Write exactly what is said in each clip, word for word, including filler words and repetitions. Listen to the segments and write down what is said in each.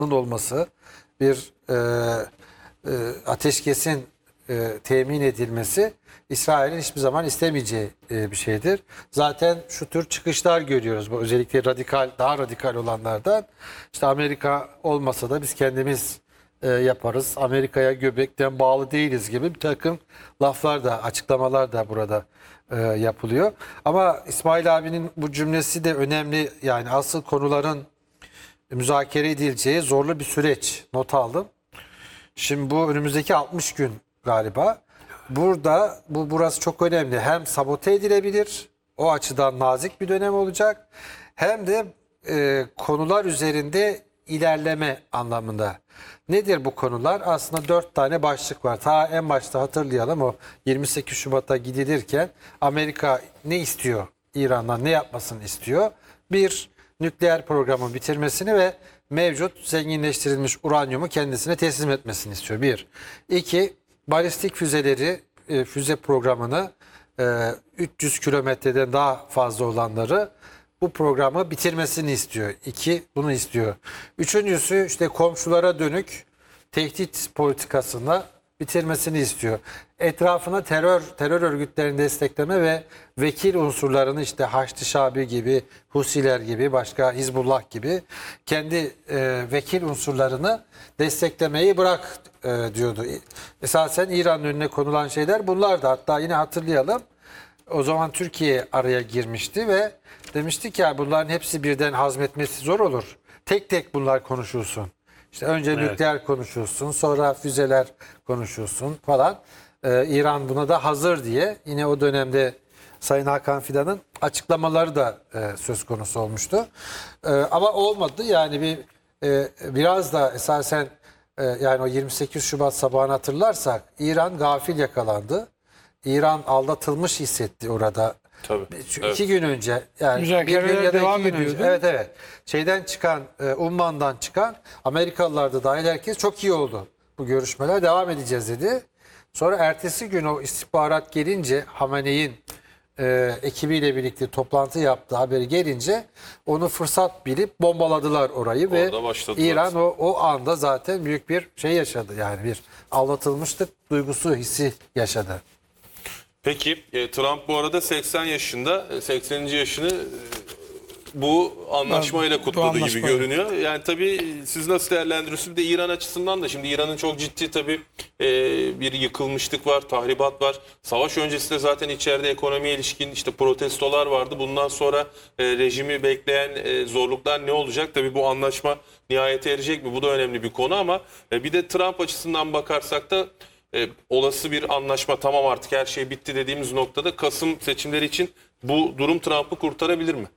olması, bir e, e, ateşkesin e, temin edilmesi İsrail'in hiçbir zaman istemeyeceği e, bir şeydir. Zaten şu tür çıkışlar görüyoruz. Bu özellikle radikal, daha radikal olanlardan. İşte Amerika olmasa da biz kendimiz e, yaparız. Amerika'ya göbekten bağlı değiliz gibi bir takım laflar da, açıklamalar da burada e, yapılıyor. Ama İsmail abinin bu cümlesi de önemli. Yani asıl konuların müzakere edileceği zorlu bir süreç. Not aldım. Şimdi bu önümüzdeki altmış gün galiba. Burada bu burası çok önemli. Hem sabote edilebilir, o açıdan nazik bir dönem olacak. Hem de e, konular üzerinde ilerleme anlamında. Nedir bu konular? Aslında dört tane başlık var. Ta en başta hatırlayalım, o yirmi sekiz Şubat'a gidilirken Amerika ne istiyor? İran'dan ne yapmasını istiyor? Bir, nükleer programın bitirmesini ve mevcut zenginleştirilmiş uranyumu kendisine teslim etmesini istiyor. Bir. İki, balistik füzeleri, e, füze programını e, üç yüz kilometreden daha fazla olanları bu programı bitirmesini istiyor. İki, bunu istiyor. Üçüncüsü işte komşulara dönük tehdit politikasını bitirmesini istiyor. Etrafına terör terör örgütlerini destekleme ve vekil unsurlarını, işte Haçlı Şabi gibi, Husiler gibi, başka Hizbullah gibi kendi e, vekil unsurlarını desteklemeyi bırak e, diyordu. Esasen İran'ın önüne konulan şeyler bunlar da. Hatta yine hatırlayalım, o zaman Türkiye araya girmişti ve demişti ki ya bunların hepsi birden hazmetmesi zor olur. Tek tek bunlar konuşulsun. İşte önce evet. nükleer konuşulsun, sonra füzeler konuşulsun falan. Ee, İran buna da hazır diye yine o dönemde Sayın Hakan Fidan'ın açıklamaları da e, söz konusu olmuştu. E, ama olmadı. Yani bir e, biraz da esasen e, yani o yirmi sekiz Şubat sabahını hatırlarsak İran gafil yakalandı. İran aldatılmış hissetti orada. Tabii. Çünkü evet. iki gün önce, yani müzakereler bir gün ya da devam iki gün ediyordu. önce, evet evet şeyden çıkan, e, Umman'dan çıkan Amerikalılar da dahil herkes çok iyi oldu. Bu görüşmeler devam edeceğiz dedi. Sonra ertesi gün o istihbarat gelince, Hamene'in e, ekibiyle birlikte toplantı yaptığı haberi gelince onu fırsat bilip bombaladılar orayı. Orada ve İran o, o anda zaten büyük bir şey yaşadı. Yani bir aldatılmışlık duygusu, hissi yaşadı. Peki e, Trump bu arada seksen yaşında, e, sekseninci yaşını e, bu anlaşmayla kutladığı gibi anlaşmayla. görünüyor. Yani tabii siz nasıl değerlendiriyorsunuz? Bir de İran açısından da şimdi İran'ın çok ciddi tabii e, bir yıkılmışlık var, tahribat var. Savaş öncesinde zaten içeride ekonomiye ilişkin işte protestolar vardı. Bundan sonra e, rejimi bekleyen e, zorluklar ne olacak? Tabii bu anlaşma nihayete erecek mi? Bu da önemli bir konu ama e, bir de Trump açısından bakarsak da e, olası bir anlaşma, tamam artık her şey bitti dediğimiz noktada Kasım seçimleri için bu durum Trump'ı kurtarabilir mi?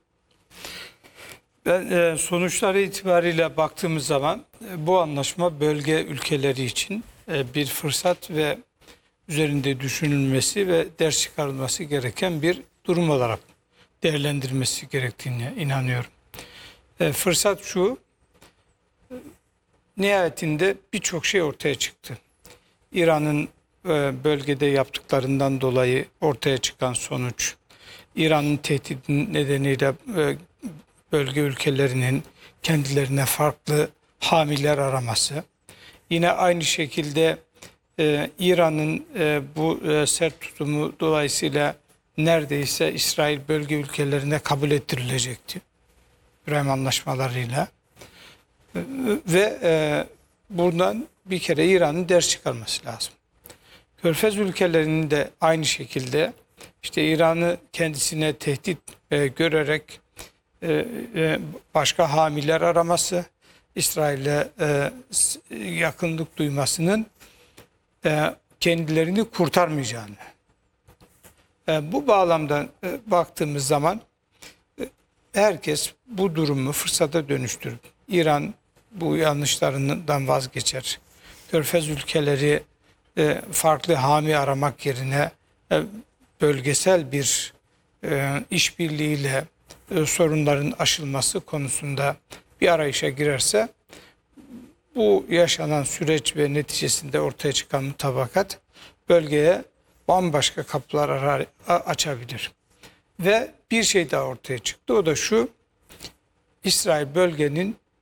Ben, e, sonuçları itibariyle baktığımız zaman e, bu anlaşma bölge ülkeleri için e, bir fırsat ve üzerinde düşünülmesi ve ders çıkarılması gereken bir durum olarak değerlendirilmesi gerektiğine inanıyorum. E, fırsat şu, e, nihayetinde birçok şey ortaya çıktı. İran'ın e, bölgede yaptıklarından dolayı ortaya çıkan sonuç, İran'ın tehdidi nedeniyle e, bölge ülkelerinin kendilerine farklı hamiler araması. Yine aynı şekilde e, İran'ın e, bu e, sert tutumu dolayısıyla neredeyse İsrail bölge ülkelerine kabul ettirilecekti. İbrahim anlaşmalarıyla. E, ve e, buradan bir kere İran'ın ders çıkarması lazım. Körfez ülkelerinin de aynı şekilde işte İran'ı kendisine tehdit e, görerek başka hamiler araması, İsrail'e yakınlık duymasının kendilerini kurtarmayacağını. Bu bağlamda baktığımız zaman herkes bu durumu fırsata dönüştürüp İran bu yanlışlarından vazgeçer. Körfez ülkeleri farklı hami aramak yerine bölgesel bir işbirliğiyle sorunların aşılması konusunda bir arayışa girerse bu yaşanan süreç ve neticesinde ortaya çıkan mutabakat bölgeye bambaşka kapılar arar, açabilir. Ve bir şey daha ortaya çıktı. O da şu: İsrail bölgenin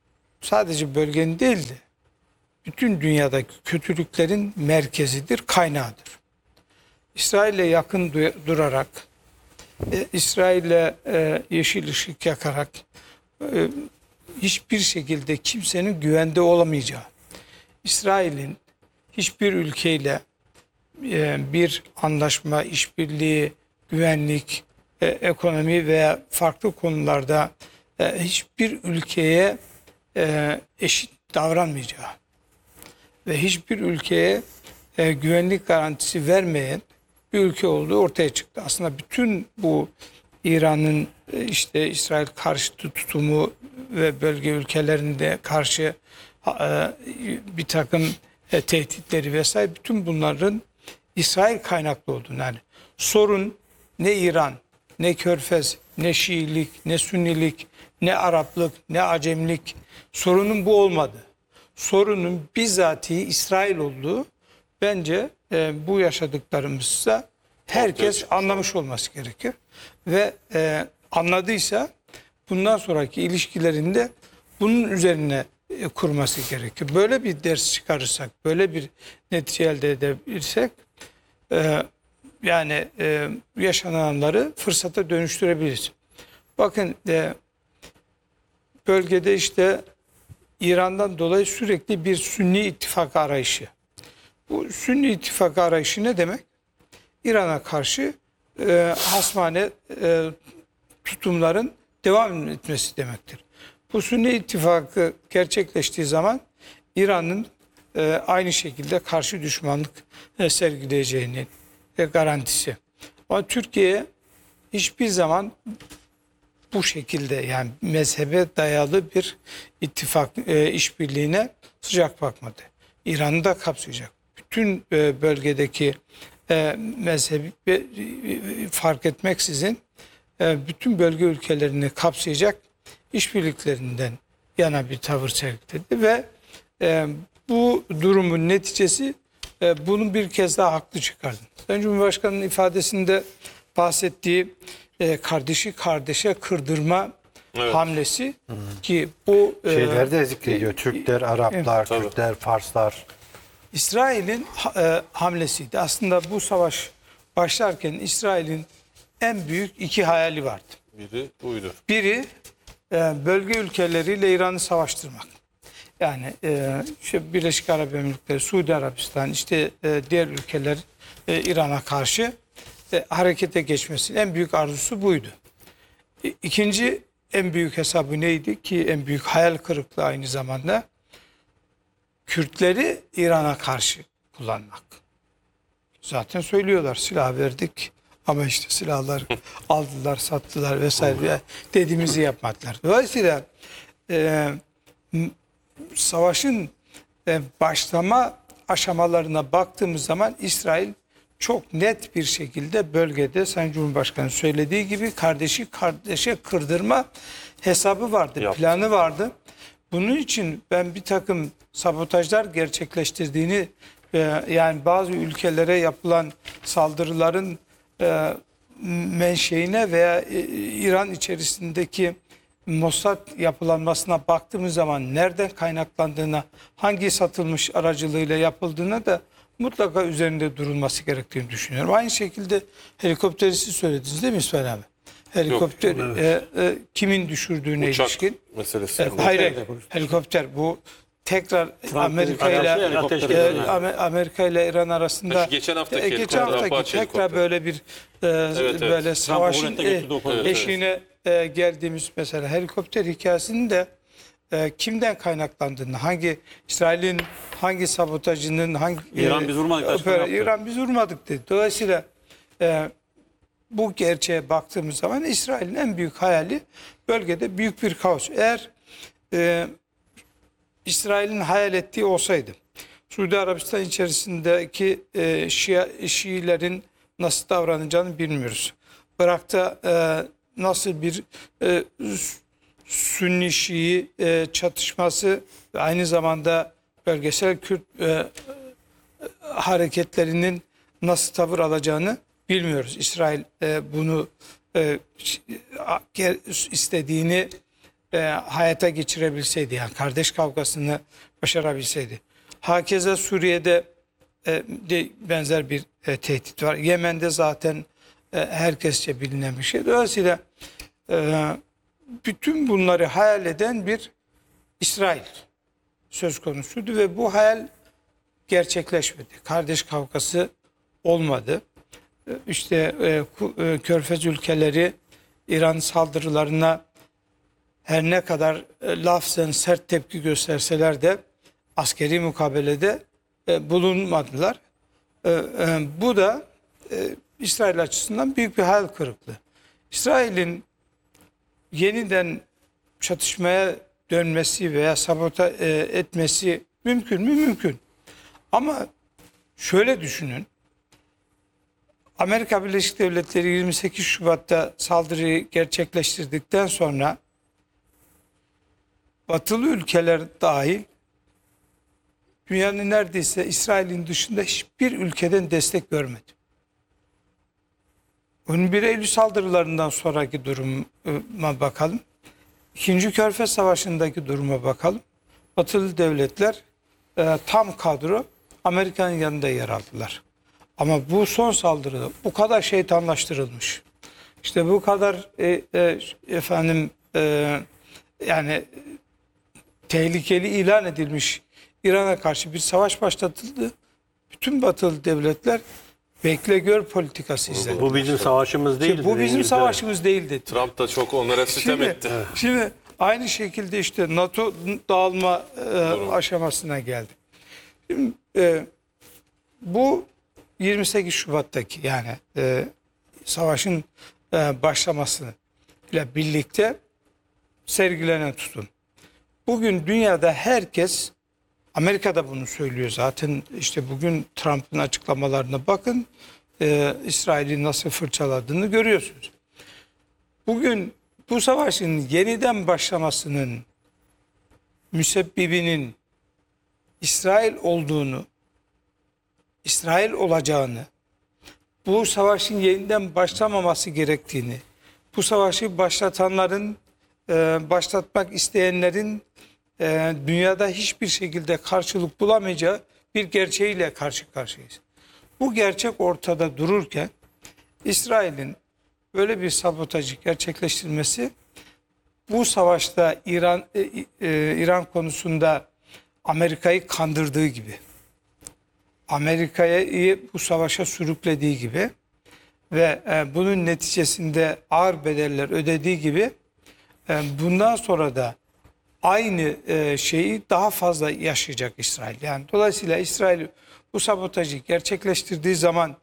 sadece bölgenin değil de bütün dünyadaki kötülüklerin merkezidir, kaynağıdır. İsrail'le yakın durarak, e, İsrail'le e, yeşil ışık yakarak e, hiçbir şekilde kimsenin güvende olamayacağı, İsrail'in hiçbir ülkeyle e, bir anlaşma, işbirliği, güvenlik, e, ekonomi veya farklı konularda e, hiçbir ülkeye e, eşit davranmayacağı ve hiçbir ülkeye e, güvenlik garantisi vermeyen bir ülke olduğu ortaya çıktı. Aslında bütün bu İran'ın e, işte İsrail karşıtı tutumu ve bölge ülkelerinde karşı e, bir takım e, tehditleri vesaire, bütün bunların İsrail kaynaklı olduğunu, yani sorun ne İran, ne Körfez, ne Şiilik, ne Sünnilik, ne Araplık, ne Acemlik, sorunun bu olmadı. Sorunun bizatihi İsrail olduğu bence e, bu yaşadıklarımızda herkes anlamış olması gerekir. Ve e, anladıysa bundan sonraki ilişkilerinde bunun üzerine e, kurması gerekir. Böyle bir ders çıkarırsak, böyle bir netice elde edebilirsek e, yani e, yaşananları fırsata dönüştürebiliriz. Bakın e, bölgede işte İran'dan dolayı sürekli bir Sünni ittifak arayışı. Bu Sünni ittifak arayışı ne demek? İran'a karşı e, hasmane e, tutumların devam etmesi demektir. Bu Sünni ittifakı gerçekleştiği zaman İran'ın e, aynı şekilde karşı düşmanlık e, sergileyeceğinin e, garantisi. Ama Türkiye hiçbir zaman bu şekilde, yani mezhebe dayalı bir ittifak e, işbirliğine sıcak bakmadı. İran'ı da kapsayacak. Bütün e, bölgedeki e, mezhebi e, fark etmeksizin e, bütün bölge ülkelerini kapsayacak işbirliklerinden yana bir tavır sergiledi ve e, bu durumun neticesi e, bunu bir kez daha haklı çıkardı. Sayın Cumhurbaşkanı'nın ifadesinde bahsettiği e, kardeşi kardeşe kırdırma Evet. hamlesi, hı hı, ki bu e, Şeyler de zikrediyor. e, Türkler, Araplar, Tabii. Kürtler, Farslar. İsrail'in e, hamlesiydi. Aslında bu savaş başlarken İsrail'in en büyük iki hayali vardı. Biri buydu. Biri e, bölge ülkeleriyle İran'ı savaştırmak. Yani e, işte Birleşik Arap Emirlikleri, Suudi Arabistan, işte e, diğer ülkeler e, İran'a karşı e, harekete geçmesi en büyük arzusu buydu. E, İkinci en büyük hesabı neydi ki en büyük hayal kırıklığı aynı zamanda? Kürtleri İran'a karşı kullanmak. Zaten söylüyorlar, silah verdik ama işte silahlar aldılar, sattılar vesaire dediğimizi yapmadılar. Dolayısıyla e, savaşın e, başlama aşamalarına baktığımız zaman İsrail çok net bir şekilde bölgede Sayın Cumhurbaşkanı söylediği gibi kardeşi kardeşe kırdırma hesabı vardı, Yaptı. planı vardı. Bunun için ben bir takım sabotajlar gerçekleştirdiğini, e, yani bazı ülkelere yapılan saldırıların e, menşeine veya e, İran içerisindeki Mossad yapılanmasına baktığımız zaman nereden kaynaklandığına, hangi satılmış aracılığıyla yapıldığına da mutlaka üzerinde durulması gerektiğini düşünüyorum. Aynı şekilde helikopteri siz söylediniz değil mi İsmail abi? Helikopter Yok, e, e, kimin düşürdüğüne Uçak ilişkin. meselesi. E, hayır, hayır, helikopter bu tekrar Amerika ile Ateşli- e, Amer- Amerika ile İran arasında Ha, şu geçen haftaki e, geçen helikopter, haftaki Apache tekrar helikopter. böyle bir e, evet. böyle savaşın Trump e, getirdi o konuda. eşiğine e, geldiğimiz mesela helikopter hikayesinin de e, kimden kaynaklandığını, hangi İsrail'in hangi sabotajının, hangi İran biz vurmadık, açıklama yaptı. İran biz vurmadık dedi. Dolayısıyla e, bu gerçeğe baktığımız zaman İsrail'in en büyük hayali bölgede büyük bir kaos. Eğer e, İsrail'in hayal ettiği olsaydı, Suudi Arabistan içerisindeki e, Şia, Şiilerin nasıl davranacağını bilmiyoruz. Irak'ta e, nasıl bir e, Sünni Şii e, çatışması ve aynı zamanda bölgesel Kürt e, hareketlerinin nasıl tavır alacağını bilmiyoruz. İsrail e, bunu e, istediğini e, hayata geçirebilseydi, yani kardeş kavgasını başarabilseydi. Hakeza Suriye'de e, de benzer bir e, tehdit var. Yemen'de zaten e, herkesçe bilinen bir şey. Dolayısıyla e, bütün bunları hayal eden bir İsrail söz konusuydu ve bu hayal gerçekleşmedi. Kardeş kavgası olmadı. E, İşte e, ku- e, Körfez ülkeleri İran saldırılarına her ne kadar e, lafzen sert tepki gösterseler de askeri mukabelede e, bulunmadılar. E, e, bu da e, İsrail açısından büyük bir hayal kırıklığı. İsrail'in yeniden çatışmaya dönmesi veya sabota e, etmesi mümkün mü? Mümkün. Ama şöyle düşünün. Amerika Birleşik Devletleri yirmi sekiz Şubat'ta saldırıyı gerçekleştirdikten sonra batılı ülkeler dahil dünyanın neredeyse İsrail'in dışında hiçbir ülkeden destek görmedi. on bir Eylül saldırılarından sonraki duruma bakalım. İkinci Körfez Savaşı'ndaki duruma bakalım. Batılı devletler e, tam kadro Amerika'nın yanında yer aldılar. Ama bu son saldırıda bu kadar şeytanlaştırılmış. İşte bu kadar e, e, efendim e, yani tehlikeli ilan edilmiş İran'a karşı bir savaş başlatıldı. Bütün batılı devletler bekle gör politikası izledi. Bu bizim savaşımız değil. Şimdi bu bizim savaşımız değil dedi. Trump da çok onlara sitem Şimdi, etti. şimdi aynı şekilde işte NATO dağılma e, aşamasına geldi. Şimdi, e, bu yirmi sekiz Şubat'taki yani e, savaşın e, başlaması ile birlikte sergilenen tutum. Bugün dünyada herkes, Amerika'da bunu söylüyor zaten, işte bugün Trump'ın açıklamalarına bakın, e, İsrail'i nasıl fırçaladığını görüyorsunuz. Bugün bu savaşın yeniden başlamasının müsebbibinin İsrail olduğunu, İsrail olacağını, bu savaşın yeniden başlamaması gerektiğini, bu savaşı başlatanların, e, başlatmak isteyenlerin e, dünyada hiçbir şekilde karşılık bulamayacağı bir gerçeğiyle karşı karşıyayız. Bu gerçek ortada dururken İsrail'in böyle bir sabotajı gerçekleştirmesi, bu savaşta İran e, e, İran konusunda Amerika'yı kandırdığı gibi, Amerika'yı bu savaşa sürüklediği gibi ve e, bunun neticesinde ağır bedeller ödediği gibi e, bundan sonra da aynı e, şeyi daha fazla yaşayacak İsrail. Yani dolayısıyla İsrail bu sabotajı gerçekleştirdiği zaman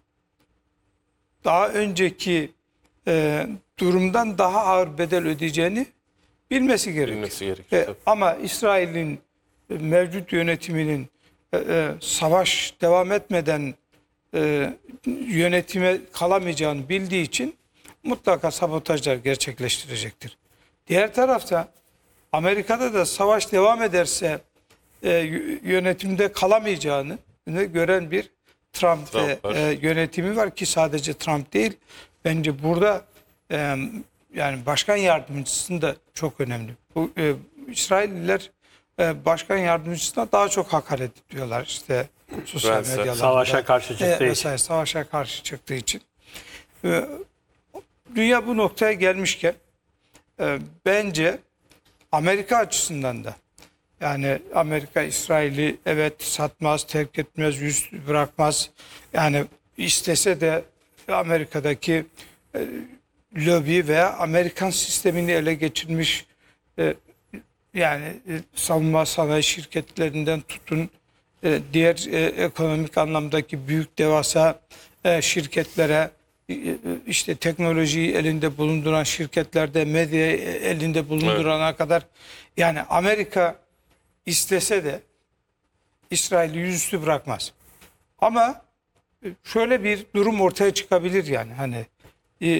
daha önceki e, durumdan daha ağır bedel ödeyeceğini bilmesi gerekiyor. Bilmesi gerekiyor. E, tabii. ama İsrail'in e, mevcut yönetiminin e, e, savaş devam etmeden e, yönetime kalamayacağını bildiği için mutlaka sabotajlar gerçekleştirecektir. Diğer tarafta Amerika'da da savaş devam ederse e, yönetimde kalamayacağını gören bir Trump, Trump var. e, yönetimi var ki sadece Trump değil. Bence burada e, yani başkan yardımcısının da çok önemli. Bu e, İsrailliler e, başkan yardımcısına daha çok hakaret ediyorlar işte sosyal Vance. medyalarda. Savaşa karşı çıktığı E, için. mesela savaşa karşı çıktığı için. E, dünya bu noktaya gelmişken e, bence Amerika açısından da, yani Amerika İsrail'i evet satmaz, terk etmez, yüz bırakmaz. Yani istese de Amerika'daki e, lobi veya Amerikan sistemini ele geçirmiş e, yani e, savunma sanayi şirketlerinden tutun e, diğer e, ekonomik anlamdaki büyük devasa e, şirketlere, e, işte teknolojiyi elinde bulunduran şirketlerde, medyayı elinde bulundurana evet. kadar, yani Amerika istese de İsrail'i yüzüstü bırakmaz. Ama şöyle bir durum ortaya çıkabilir, yani hani e,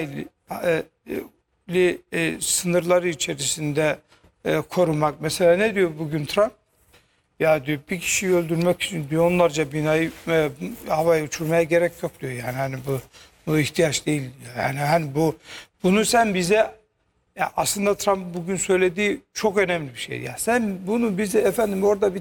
İsrail'i e, sınırları içerisinde e, korumak. Mesela ne diyor bugün Trump? Ya diyor, bir kişiyi öldürmek için diyor onlarca binayı e, havaya uçurmaya gerek yok diyor. Yani hani bu bu ihtiyaç değil. Yani hani bu bunu sen bize Ya aslında Trump bugün söylediği çok önemli bir şey. Ya sen bunu bize efendim orada bir